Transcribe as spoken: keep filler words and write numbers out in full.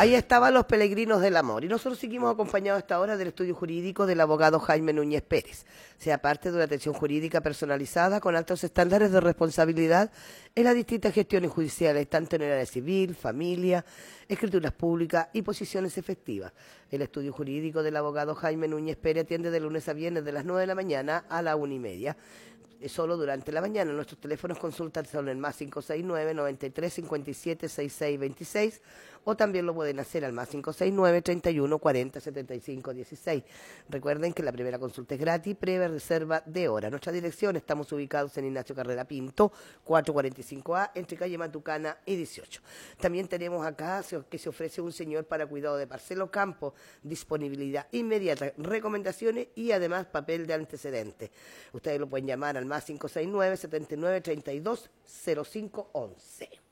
Ahí estaban los peregrinos del amor. Y nosotros seguimos acompañados hasta ahora del estudio jurídico del abogado Jaime Núñez Pérez. Sea parte de una atención jurídica personalizada con altos estándares de responsabilidad en las distintas gestiones judiciales, tanto en el área civil, familia, escrituras públicas y posiciones efectivas. El estudio jurídico del abogado Jaime Núñez Pérez atiende de lunes a viernes de las nueve de la mañana a la una y media. Solo durante la mañana. Nuestros teléfonos consultan son el más cinco seis nueve, noventa y tres, cincuenta y siete, sesenta y seis veintiséis o también lo pueden hacer al más cinco seis nueve, treinta y uno, cuarenta, setenta y cinco dieciséis. Recuerden que la primera consulta es gratis, previa reserva de hora. Nuestra dirección, estamos ubicados en Ignacio Carrera Pinto, cuatrocientos cuarenta y cinco A, entre calle Matucana y dieciocho. También tenemos acá que se ofrece un señor para cuidado de parcelo campo, disponibilidad inmediata, recomendaciones y además papel de antecedentes. Ustedes lo pueden llamar al más cinco seis nueve, setenta y nueve, treinta y dos, cero cinco once.